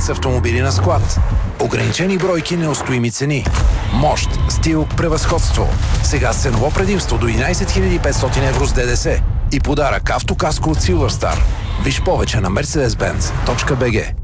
Mercedes-Benz автомобили на склад. Ограничени бройки, неустоими цени. Мощ, стил, превъзходство. Сега с ценово предимство до 11 500 евро с ДДС. И подарък автокаско от Silverstar. Виж повече на mercedes-benz.bg.